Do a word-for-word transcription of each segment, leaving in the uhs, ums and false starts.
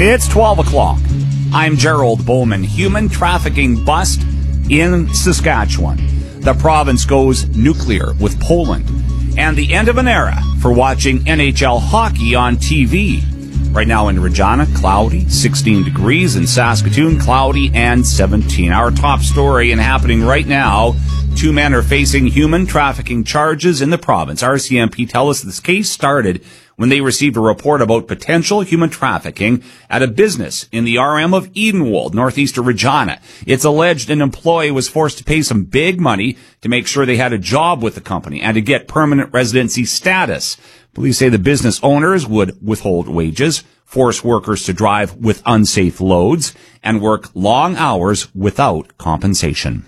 It's twelve o'clock. I'm Gerald Bowman. Human trafficking bust in Saskatchewan. The province goes nuclear with Poland. And the end of an era for watching N H L hockey on T V. Right now in Regina, cloudy, sixteen degrees. In Saskatoon, cloudy and seventeen. Our top story and happening right now, two men are facing human trafficking charges in the province. R C M P tell us this case started when they received a report about potential human trafficking at a business in the R M of Edenwold, northeast of Regina. It's alleged an employee was forced to pay some big money to make sure they had a job with the company and to get permanent residency status. Police say the business owners would withhold wages, force workers to drive with unsafe loads, and work long hours without compensation.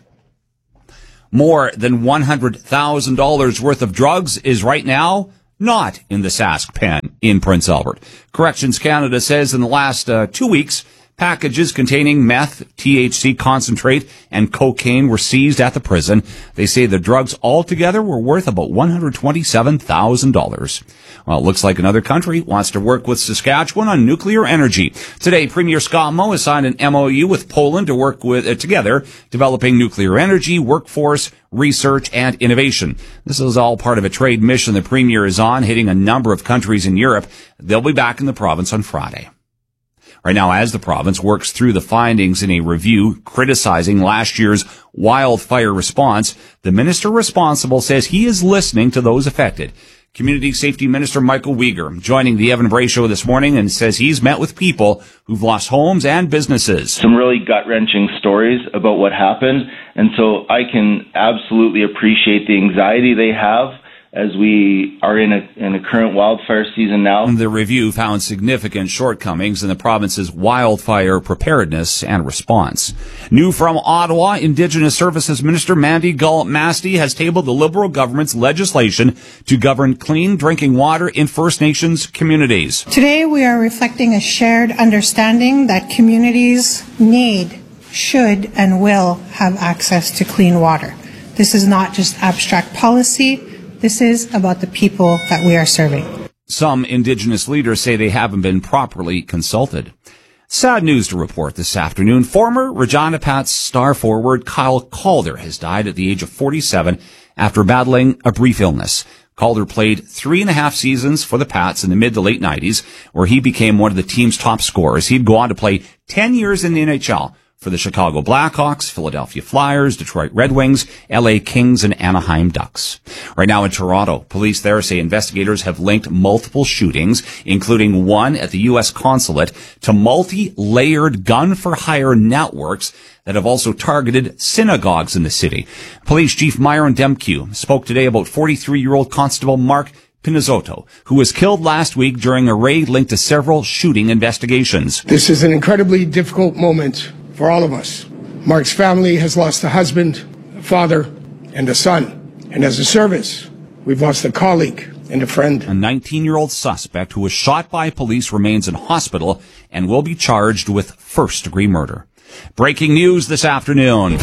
More than one hundred thousand dollars worth of drugs is right now not in the Sask pen in Prince Albert. Corrections Canada says in the last uh, two weeks, packages containing meth, T H C concentrate, and cocaine were seized at the prison. They say the drugs altogether were worth about one hundred twenty-seven thousand dollars. Well, it looks like another country wants to work with Saskatchewan on nuclear energy. Today, Premier Scott Moe has signed an M O U with Poland to work with uh, together, developing nuclear energy, workforce, research, and innovation. This is all part of a trade mission the Premier is on, hitting a number of countries in Europe. They'll be back in the province on Friday. Right now, as the province works through the findings in a review criticizing last year's wildfire response, the minister responsible says he is listening to those affected. Community Safety Minister Michael Uyghur joining the Evan Bray Show this morning and says he's met with people who've lost homes and businesses. Some really gut-wrenching stories about what happened, and so I can absolutely appreciate the anxiety they have as we are in a in a current wildfire season now. The review found significant shortcomings in the province's wildfire preparedness and response. New from Ottawa, Indigenous Services Minister Mandy Gull-Masti has tabled the Liberal government's legislation to govern clean drinking water in First Nations communities. Today we are reflecting a shared understanding that communities need, should, and will have access to clean water. This is not just abstract policy. This is about the people that we are serving. Some Indigenous leaders say they haven't been properly consulted. Sad news to report this afternoon. Former Regina Pats star forward Kyle Calder has died at the age of forty-seven after battling a brief illness. Calder played three and a half seasons for the Pats in the mid to late nineties, where he became one of the team's top scorers. He'd go on to play ten years in the N H L for the Chicago Blackhawks, Philadelphia Flyers, Detroit Red Wings, L A Kings, and Anaheim Ducks. Right now in Toronto, police there say investigators have linked multiple shootings, including one at the U S consulate, to multi-layered gun-for-hire networks that have also targeted synagogues in the city. Police Chief Myron Demkew spoke today about forty-three-year-old Constable Mark Pinizotto, who was killed last week during a raid linked to several shooting investigations. This is an incredibly difficult moment for all of us. Mark's family has lost a husband, a father, and a son. And as a service, we've lost a colleague and a friend. A nineteen-year-old suspect who was shot by police remains in hospital and will be charged with first-degree murder. Breaking news this afternoon.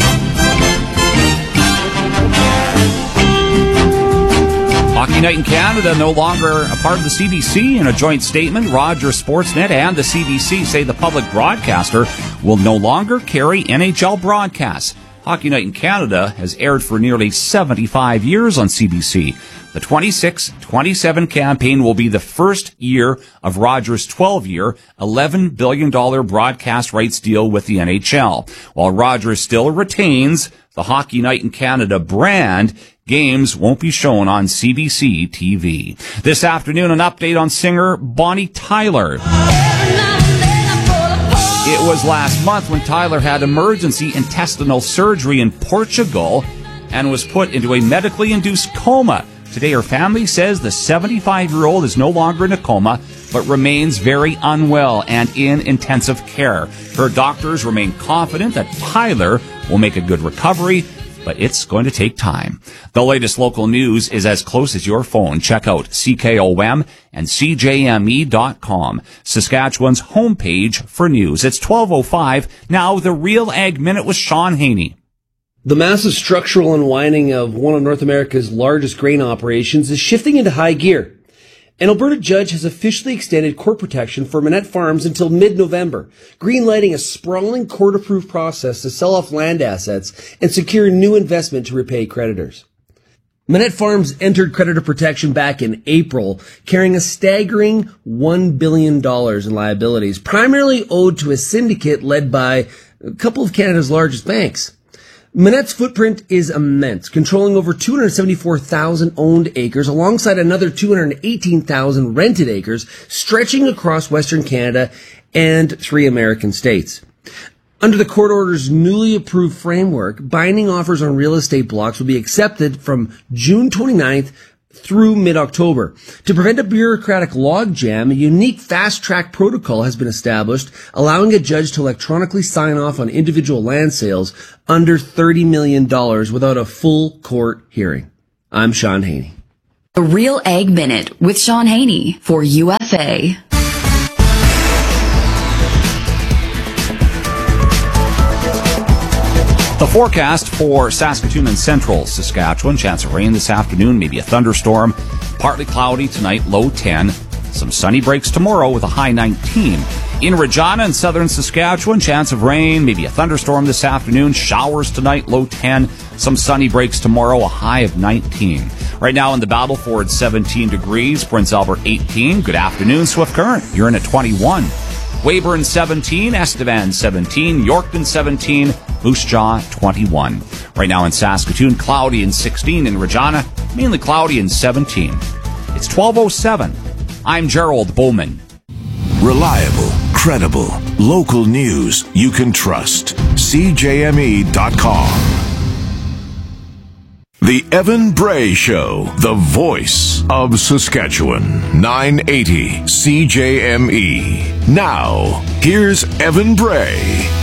Hockey Night in Canada no longer a part of the C B C. In a joint statement, Rogers Sportsnet and the C B C say the public broadcaster will no longer carry N H L broadcasts. Hockey Night in Canada has aired for nearly seventy-five years on C B C. The twenty-six twenty-seven campaign will be the first year of Rogers' twelve-year, eleven billion dollars broadcast rights deal with the N H L. While Rogers still retains the Hockey Night in Canada brand, games won't be shown on C B C T V. This afternoon, an update on singer Bonnie Tyler. It was last month when Tyler had emergency intestinal surgery in Portugal and was put into a medically induced coma. Today, her family says the seventy-five-year-old is no longer in a coma, but remains very unwell and in intensive care. Her doctors remain confident that Tyler will make a good recovery, but it's going to take time. The latest local news is as close as your phone. Check out C K O M and C J M E dot com, Saskatchewan's homepage for news. It's twelve oh five. Now, the Real Ag Minute with Sean Haney. The massive structural unwinding of one of North America's largest grain operations is shifting into high gear. An Alberta judge has officially extended court protection for Manette Farms until mid-November, greenlighting a sprawling court-approved process to sell off land assets and secure new investment to repay creditors. Manette Farms entered creditor protection back in April, carrying a staggering one billion dollars in liabilities, primarily owed to a syndicate led by a couple of Canada's largest banks. Manette's footprint is immense, controlling over two hundred seventy-four thousand owned acres alongside another two hundred eighteen thousand rented acres, stretching across Western Canada and three American states. Under the court order's newly approved framework, binding offers on real estate blocks will be accepted from June twenty-ninth through mid-October. To prevent a bureaucratic logjam, a unique fast-track protocol has been established, allowing a judge to electronically sign off on individual land sales under thirty million dollars without a full court hearing. I'm Sean Haney. The Real Ag Minute with Sean Haney for U F A. The forecast for Saskatoon and central Saskatchewan. Chance of rain this afternoon, maybe a thunderstorm. Partly cloudy tonight, low ten. Some sunny breaks tomorrow with a high nineteen. In Regina and southern Saskatchewan, chance of rain, maybe a thunderstorm this afternoon. Showers tonight, low ten. Some sunny breaks tomorrow, a high of nineteen. Right now in the Battleford, seventeen degrees. Prince Albert, eighteen. Good afternoon, Swift Current. You're in at twenty-one. Weyburn, seventeen. Estevan, seventeen. Yorkton, seventeen. Moose Jaw, twenty-one. Right now in Saskatoon, cloudy and sixteen. In Regina, mainly cloudy and seventeen. It's twelve oh seven. I'm Gerald Bowman. Reliable, credible, local news you can trust. C J M E dot com. The Evan Bray Show, the voice of Saskatchewan. nine eighty C J M E. Now, here's Evan Bray.